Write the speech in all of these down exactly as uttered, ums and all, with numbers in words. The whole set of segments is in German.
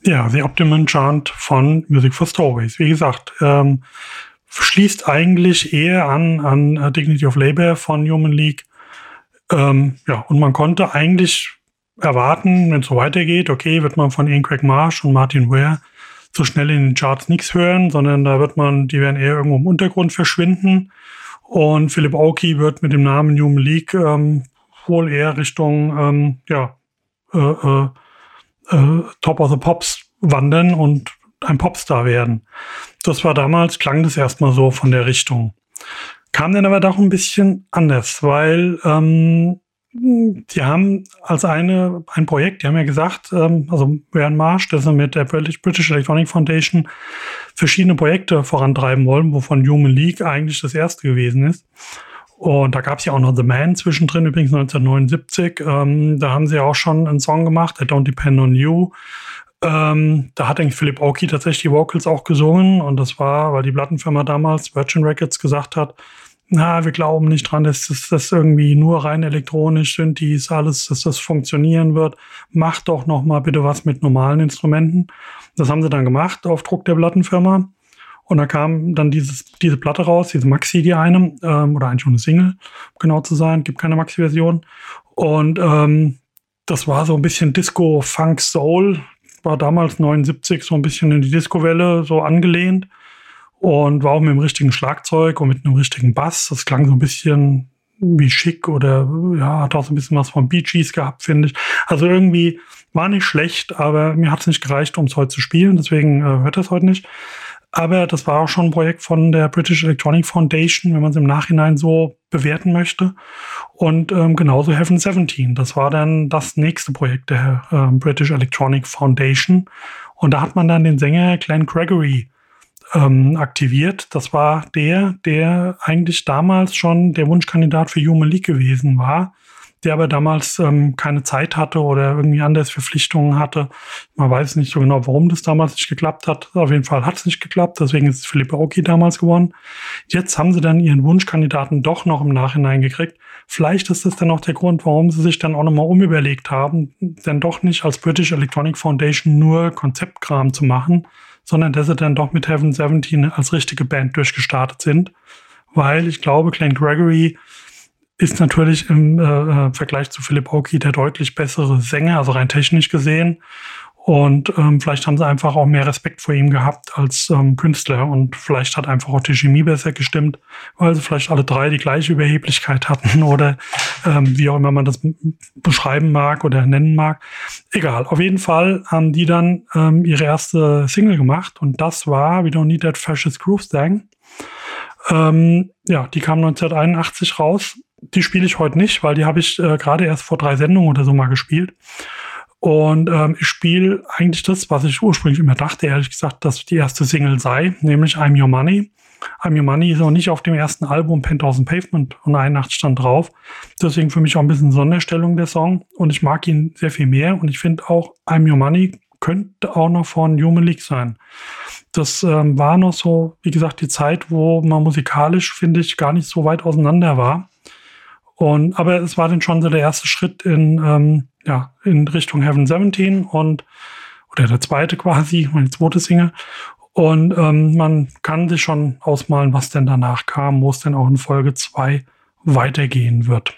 Ja, The Optimum Chant von Music for Stowaways. Wie gesagt, ähm, schließt eigentlich eher an an uh, Dignity of Labour von Human League. Ähm, ja, und man konnte eigentlich erwarten, wenn es so weitergeht, okay, wird man von Ian Craig Marsh und Martin Ware so schnell in den Charts nichts hören, sondern da wird man, die werden eher irgendwo im Untergrund verschwinden. Und Philip Oakey wird mit dem Namen Human League ähm, wohl eher Richtung ähm, ja, äh, äh, äh, Top of the Pops wandern und ein Popstar werden. Das war damals, klang das erstmal so von der Richtung. Kam dann aber doch ein bisschen anders, weil ähm, die haben als eine ein Projekt, die haben ja gesagt, ähm, also Brian Marsh, dass sie mit der British Electronic Foundation verschiedene Projekte vorantreiben wollen, wovon Human League eigentlich das erste gewesen ist. Und da gab es ja auch noch The Man zwischendrin, übrigens neunzehnhundertneunundsiebzig. Ähm, da haben sie ja auch schon einen Song gemacht, I Don't Depend on You. Ähm, da hat eigentlich Philip Oakey tatsächlich die Vocals auch gesungen. Und das war, weil die Plattenfirma damals, Virgin Records, gesagt hat, na, wir glauben nicht dran, dass das, das irgendwie nur rein elektronisch sind, die ist alles, dass das funktionieren wird. Macht doch noch mal bitte was mit normalen Instrumenten. Das haben sie dann gemacht auf Druck der Plattenfirma. Und da kam dann dieses, diese Platte raus, diese Maxi, die eine, ähm, oder eigentlich schon eine Single, um genau zu sein, gibt keine Maxi-Version. Und ähm, das war so ein bisschen Disco, Funk, Soul, war damals neunundsiebzig so ein bisschen in die Disco-Welle so angelehnt. Und war auch mit dem richtigen Schlagzeug und mit einem richtigen Bass. Das klang so ein bisschen wie schick oder ja, hat auch so ein bisschen was von Bee Gees gehabt, finde ich. Also irgendwie war nicht schlecht, aber mir hat es nicht gereicht, um es heute zu spielen. Deswegen äh, hört das heute nicht. Aber das war auch schon ein Projekt von der British Electronic Foundation, wenn man es im Nachhinein so bewerten möchte. Und ähm, genauso Heaven seventeen. Das war dann das nächste Projekt der äh, British Electronic Foundation. Und da hat man dann den Sänger Glenn Gregory Ähm, aktiviert. Das war der, der eigentlich damals schon der Wunschkandidat für Human League gewesen war, der aber damals ähm, keine Zeit hatte oder irgendwie anders Verpflichtungen hatte. Man weiß nicht so genau, warum das damals nicht geklappt hat. Auf jeden Fall hat es nicht geklappt, deswegen ist Philip Oakey damals gewonnen. Jetzt haben sie dann ihren Wunschkandidaten doch noch im Nachhinein gekriegt. Vielleicht ist das dann auch der Grund, warum sie sich dann auch nochmal umüberlegt haben, denn doch nicht als British Electronic Foundation nur Konzeptkram zu machen, sondern dass sie dann doch mit Heaven seventeen als richtige Band durchgestartet sind. Weil ich glaube, Glenn Gregory ist natürlich im äh, Vergleich zu Philip Oakey der deutlich bessere Sänger, also rein technisch gesehen. Und ähm, vielleicht haben sie einfach auch mehr Respekt vor ihm gehabt als ähm, Künstler. Und vielleicht hat einfach auch die Chemie besser gestimmt, weil sie vielleicht alle drei die gleiche Überheblichkeit hatten oder ähm, wie auch immer man das beschreiben mag oder nennen mag. Egal, auf jeden Fall haben die dann ähm, ihre erste Single gemacht. Und das war We Don't Need That Fascist Groove Thing. Ähm, ja, die kam neunzehnhunderteinundachtzig raus. Die spiele ich heute nicht, weil die habe ich äh, gerade erst vor drei Sendungen oder so mal gespielt. Und ähm, ich spiele eigentlich das, was ich ursprünglich immer dachte, ehrlich gesagt, dass die erste Single sei, nämlich I'm Your Money. I'm Your Money ist auch nicht auf dem ersten Album Penthouse and Pavement von einundachtzig stand drauf. Deswegen für mich auch ein bisschen Sonderstellung der Song. Und ich mag ihn sehr viel mehr. Und ich finde auch I'm Your Money könnte auch noch von Human League sein. Das ähm, war noch so, wie gesagt, die Zeit, wo man musikalisch, finde ich, gar nicht so weit auseinander war. Und, aber es war dann schon so der erste Schritt in, ähm, ja, in Richtung Heaven seventeen und, oder der zweite quasi, meine zweite Single. Und ähm, man kann sich schon ausmalen, was denn danach kam, wo es denn auch in Folge zwei weitergehen wird.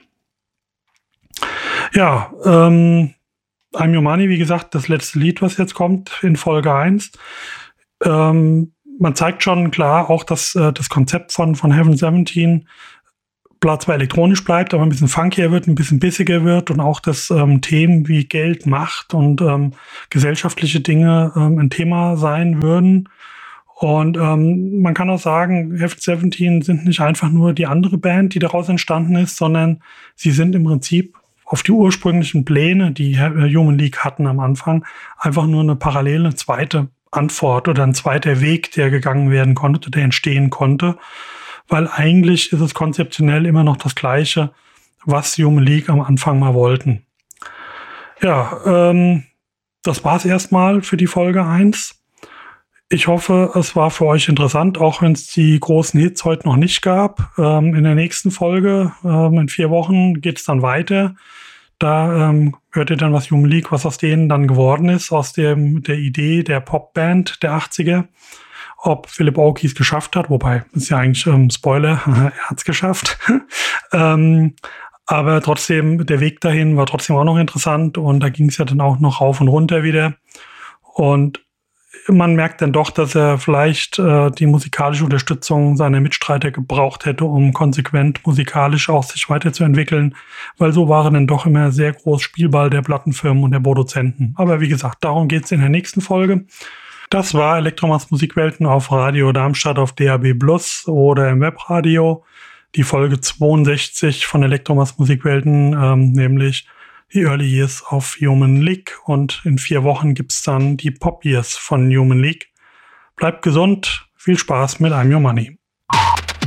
Ja, ähm, I'm Your Money, wie gesagt, das letzte Lied, was jetzt kommt in Folge eins. Ähm, man zeigt schon klar auch, dass äh, das Konzept von, von Heaven seventeen zwar elektronisch bleibt, aber ein bisschen funkier wird, ein bisschen bissiger wird und auch, dass ähm, Themen wie Geld, Macht und ähm, gesellschaftliche Dinge ähm, ein Thema sein würden. Und ähm, man kann auch sagen, Heaven seventeen sind nicht einfach nur die andere Band, die daraus entstanden ist, sondern sie sind im Prinzip auf die ursprünglichen Pläne, die Human League hatten am Anfang, einfach nur eine parallele zweite Antwort oder ein zweiter Weg, der gegangen werden konnte, der entstehen konnte. Weil eigentlich ist es konzeptionell immer noch das Gleiche, was Human League am Anfang mal wollten. Ja, ähm, das war's erstmal für die Folge eins. Ich hoffe, es war für euch interessant, auch wenn es die großen Hits heute noch nicht gab. Ähm, in der nächsten Folge, ähm, in vier Wochen, geht es dann weiter. Da ähm, hört ihr dann, was Human League, was aus denen dann geworden ist, aus dem, der Idee der Popband der achtziger. Ob Philip Oakey es geschafft hat, wobei, ist ja eigentlich ähm, Spoiler, er hat es geschafft. ähm, aber trotzdem, der Weg dahin war trotzdem auch noch interessant und da ging es ja dann auch noch rauf und runter wieder. Und man merkt dann doch, dass er vielleicht äh, die musikalische Unterstützung seiner Mitstreiter gebraucht hätte, um konsequent musikalisch auch sich weiterzuentwickeln, weil so waren dann doch immer sehr groß Spielball der Plattenfirmen und der Produzenten. Aber wie gesagt, darum geht es in der nächsten Folge. Das war Elektromas Musikwelten auf Radio Darmstadt auf D A B Plus oder im Webradio. Die Folge zweiundsechzig von Elektromas Musikwelten, ähm, nämlich die Early Years of Human League. Und in vier Wochen gibt's dann die Pop Years von Human League. Bleibt gesund, viel Spaß mit I'm Your Money.